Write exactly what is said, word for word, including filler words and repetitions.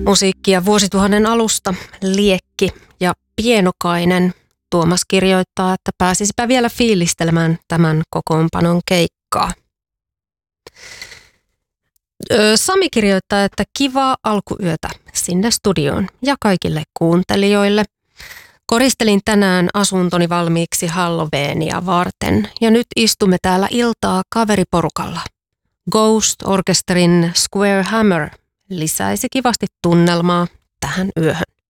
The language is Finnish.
Musiikkia vuosituhannen alusta, Liekki ja Pienokainen. Tuomas kirjoittaa, että pääsisipä vielä fiilistelemään tämän kokoonpanon keikkaa. Sami kirjoittaa, että kivaa alkuyötä sinne studioon ja kaikille kuuntelijoille. Koristelin tänään asuntoni valmiiksi Halloweenia varten ja nyt istumme täällä iltaa kaveriporukalla. Ghost Orchesterin Square Hammer lisäisi kivasti tunnelmaa tähän yöhön.